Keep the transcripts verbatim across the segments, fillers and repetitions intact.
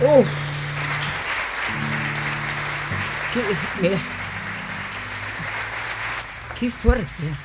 Uf. Qué, mira. Qué fuerte.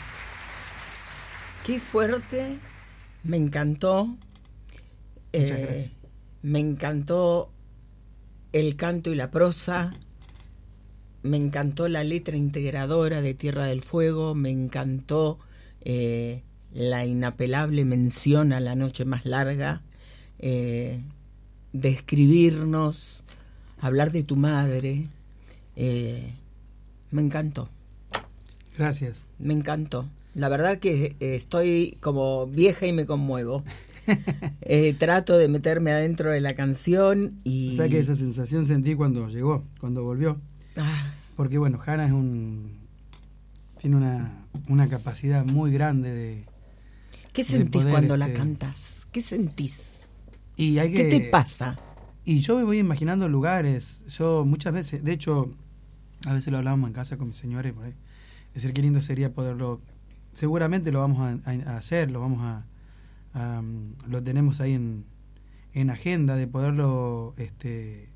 Qué fuerte. Me encantó. Muchas eh, gracias. Me encantó el canto y la prosa. Me encantó la letra integradora de Tierra del Fuego. Me encantó eh, la inapelable mención a la noche más larga. Eh, describirnos, hablar de tu madre. Eh, me encantó. Gracias. Me encantó. La verdad que eh, estoy como vieja y me conmuevo. eh, trato de meterme adentro de la canción y... O sea que esa sensación sentí cuando llegó, cuando volvió. Ah. Porque bueno, Hanna es un... tiene una, una capacidad muy grande de... ¿Qué sentís poder, cuando este... la cantas? ¿Qué sentís? Y hay que... ¿Qué te pasa? Y yo me voy imaginando lugares. Yo muchas veces, de hecho, a veces lo hablábamos en casa con mis señores, por ahí. Es decir, qué lindo sería poderlo... Seguramente lo vamos a, a, a hacer, lo vamos a... a lo tenemos ahí en, en agenda de poderlo este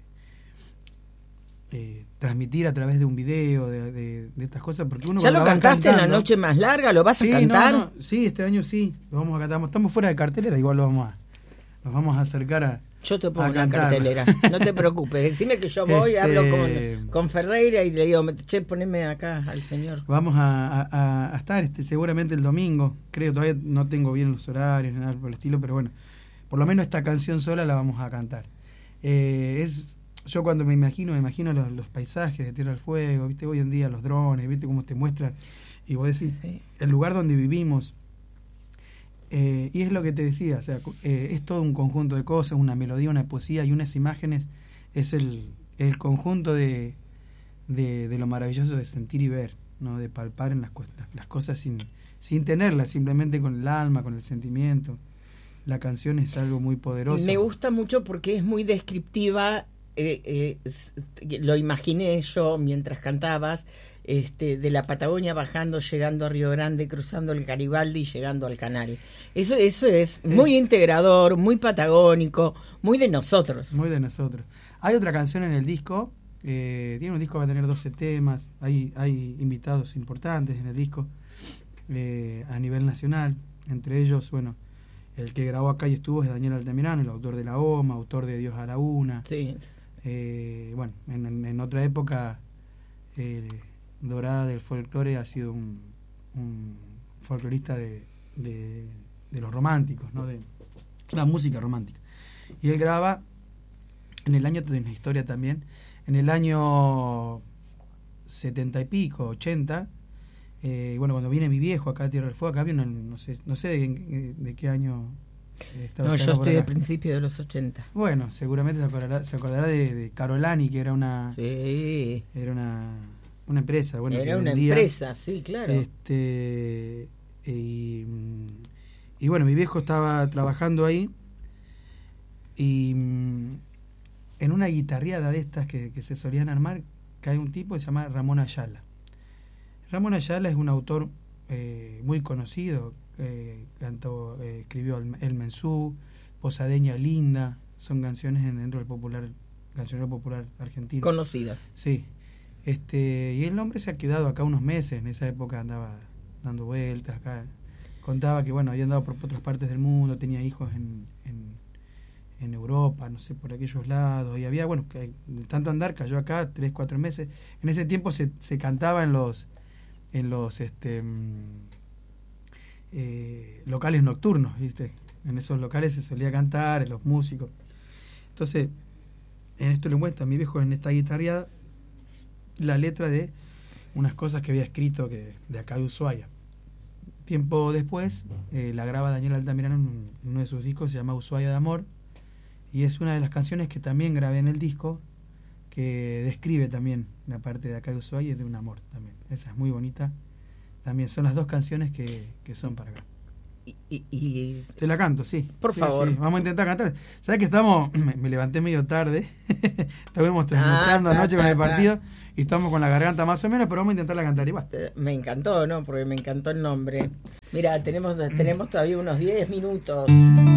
eh, transmitir a través de un video, de, de, de estas cosas, porque uno... ¿Ya lo cantaste cantando, en la noche más larga? ¿Lo vas sí, a cantar? No, no, sí, este año sí, lo vamos a cantar. Estamos fuera de cartelera, igual lo vamos a... Nos vamos a acercar a... Yo te pongo a una cantar. cartelera, no te preocupes. Decime que yo voy, este... hablo con, con Ferreira y le digo, che, poneme acá al señor. Vamos a, a, a estar este, seguramente el domingo, creo, todavía no tengo bien los horarios, nada por el estilo, pero bueno, por lo menos esta canción sola la vamos a cantar. Eh, es Yo cuando me imagino, me imagino los, los paisajes de Tierra del Fuego, viste, hoy en día los drones, viste cómo te muestran, y vos decís, sí. El lugar donde vivimos. Eh, y es lo que te decía, o sea, eh, es todo un conjunto de cosas, una melodía, una poesía y unas imágenes, es el, el conjunto de, de, de lo maravilloso de sentir y ver, ¿no? De palpar en las, las cosas sin, sin tenerlas, simplemente con el alma, con el sentimiento. La canción es algo muy poderoso. Me gusta mucho porque es muy descriptiva, eh, eh, lo imaginé yo mientras cantabas, este, de la Patagonia bajando, llegando a Río Grande, cruzando el Garibaldi y llegando al canal. Eso, eso es muy es, integrador, muy patagónico, muy de nosotros. Muy de nosotros. Hay otra canción en el disco, eh, tiene un disco que va a tener doce temas, hay, hay invitados importantes en el disco eh, a nivel nacional, entre ellos, bueno, el que grabó acá y estuvo es Daniel Altamirano, el autor de La Oma, autor de Dios a la Una. Sí. Eh, bueno, en, en, en otra época eh, dorada del folclore ha sido un, un folclorista de, de, de los románticos, ¿no? De la música romántica. Y él graba en el año, tiene una historia también, en el año setenta y pico, ochenta. Eh, bueno, cuando viene mi viejo acá a Tierra del Fuego, acá había una, no sé, no sé de, de qué año eh, estaba. No, yo estoy de principio de los ochenta. Bueno, seguramente se acordará, se acordará de, de Carolani, que era una, sí, era una, una empresa, bueno, era una vendía, empresa, sí, claro. Este y, y bueno, mi viejo estaba trabajando ahí y en una guitarreada de estas que, que se solían armar cae un tipo que se llama Ramón Ayala. Ramón Ayala es un autor eh, muy conocido, eh, cantó, eh, escribió El, El Mensú, Posadeña Linda, son canciones dentro del popular, cancionero popular argentino. Conocida. Sí. Este, y el hombre se ha quedado acá unos meses, en esa época andaba dando vueltas acá. Contaba que bueno, había andado por otras partes del mundo, tenía hijos en, en, en Europa, no sé, por aquellos lados, y había, bueno, que de tanto andar cayó acá tres, cuatro meses. En ese tiempo se, se cantaba en los en los este eh, locales nocturnos, ¿viste? En esos locales se solía cantar, en los músicos. Entonces, en esto le muestra a mi viejo en esta guitarreada la letra de unas cosas que había escrito que de acá de Ushuaia. Tiempo después eh, la graba Daniel Altamirano en uno de sus discos, se llama Ushuaia de Amor, y es una de las canciones que también grabé en el disco, que describe también la parte de acá de Ushuaia y de un amor también. Esa es muy bonita. También son las dos canciones que, que son para acá. Y, y, y... Te la canto, sí. Por sí, favor. Sí. Vamos a intentar cantar. ¿Sabes que estamos? Me, me levanté medio tarde. Estuvimos trasnochando ah, anoche ta, ta, con el partido ta. Y estamos con la garganta más o menos, pero vamos a intentarla cantar igual. Me encantó, ¿no? Porque me encantó el nombre. Mira, tenemos, tenemos todavía unos diez minutos.